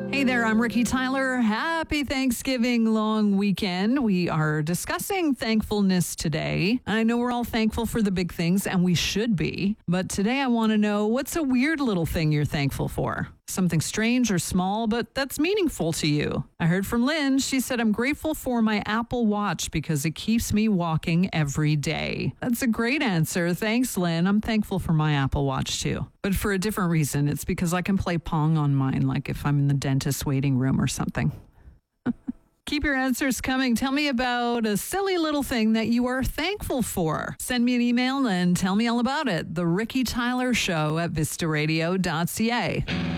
Hey there, I'm Ricky Tyler. Happy Thanksgiving long weekend. We are discussing thankfulness today. I know we're all thankful for the big things, and we should be. But today I want to know, what's a weird little thing you're thankful for? Something strange or small, but that's meaningful to you. I heard from Lynn. She said, I'm grateful for my Apple Watch because it keeps me walking every day. That's a great answer. Thanks, Lynn. I'm thankful for my Apple Watch too, but for a different reason. It's because I can play Pong on mine, like if I'm in the dentist waiting room or something. Keep your answers coming. Tell me about a silly little thing that you are thankful for. Send me an email and tell me all about it. The Ricky Tyler Show at vistaradio.ca.